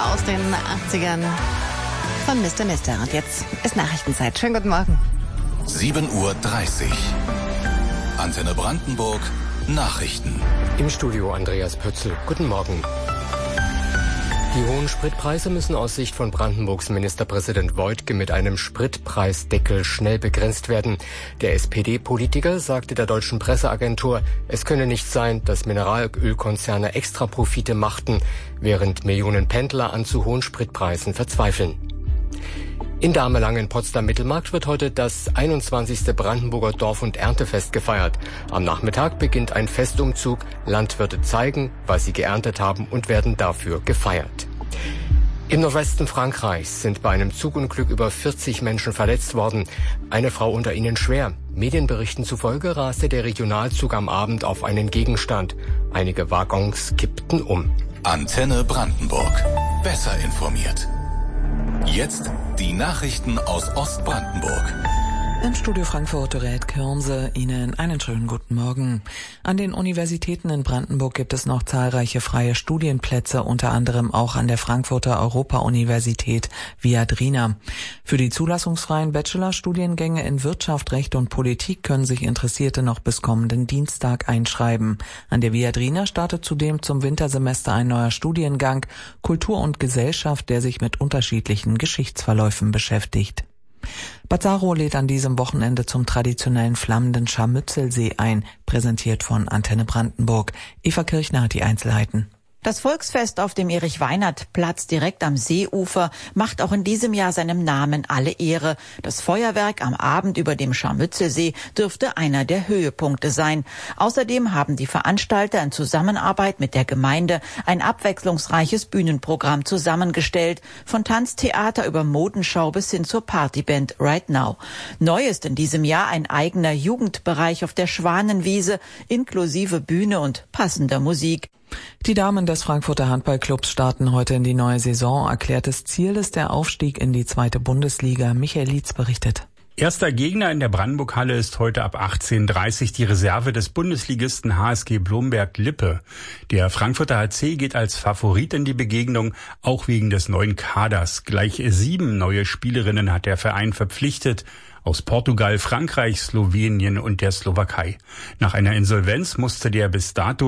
aus den 80ern von Mr. Mister. Und jetzt ist Nachrichtenzeit. Schönen guten Morgen. 7:30 Uhr. Antenne Brandenburg. Nachrichten. Im Studio Andreas Pötzl. Guten Morgen. Die hohen Spritpreise müssen aus Sicht von Brandenburgs Ministerpräsident Woidke mit einem Spritpreisdeckel schnell begrenzt werden. Der SPD-Politiker sagte der deutschen Presseagentur, es könne nicht sein, dass Mineralölkonzerne Extraprofite machten, während Millionen Pendler an zu hohen Spritpreisen verzweifeln. In Damelang in Potsdam-Mittelmarkt wird heute das 21. Brandenburger Dorf- und Erntefest gefeiert. Am Nachmittag beginnt ein Festumzug. Landwirte zeigen, was sie geerntet haben und werden dafür gefeiert. Im Nordwesten Frankreichs sind bei einem Zugunglück über 40 Menschen verletzt worden. Eine Frau unter ihnen schwer. Medienberichten zufolge raste der Regionalzug am Abend auf einen Gegenstand. Einige Waggons kippten um. Antenne Brandenburg. Besser informiert. Jetzt die Nachrichten aus Ostbrandenburg. Im Studio Frankfurt Dorät Kürnse, Ihnen einen schönen guten Morgen. An den Universitäten in Brandenburg gibt es noch zahlreiche freie Studienplätze, unter anderem auch an der Frankfurter Europa-Universität Viadrina. Für die zulassungsfreien Bachelorstudiengänge in Wirtschaft, Recht und Politik können sich Interessierte noch bis kommenden Dienstag einschreiben. An der Viadrina startet zudem zum Wintersemester ein neuer Studiengang Kultur und Gesellschaft, der sich mit unterschiedlichen Geschichtsverläufen beschäftigt. Bad Saro lädt an diesem Wochenende zum traditionellen flammenden Scharmützelsee ein, präsentiert von Antenne Brandenburg. Eva Kirchner hat die Einzelheiten. Das Volksfest auf dem Erich-Weinert-Platz direkt am Seeufer macht auch in diesem Jahr seinem Namen alle Ehre. Das Feuerwerk am Abend über dem Scharmützelsee dürfte einer der Höhepunkte sein. Außerdem haben die Veranstalter in Zusammenarbeit mit der Gemeinde ein abwechslungsreiches Bühnenprogramm zusammengestellt. Von Tanztheater über Modenschau bis hin zur Partyband Right Now. Neu ist in diesem Jahr ein eigener Jugendbereich auf der Schwanenwiese, inklusive Bühne und passender Musik. Die Damen des Frankfurter Handballclubs starten heute in die neue Saison. Erklärtes Ziel ist der Aufstieg in die 2. Bundesliga. Michael Lietz berichtet. Erster Gegner in der Brandenburg-Halle ist heute ab 18:30 Uhr die Reserve des Bundesligisten HSG Blomberg-Lippe. Der Frankfurter HC geht als Favorit in die Begegnung, auch wegen des neuen Kaders. Gleich 7 neue Spielerinnen hat der Verein verpflichtet. Aus Portugal, Frankreich, Slowenien und der Slowakei. Nach einer Insolvenz musste der bis dato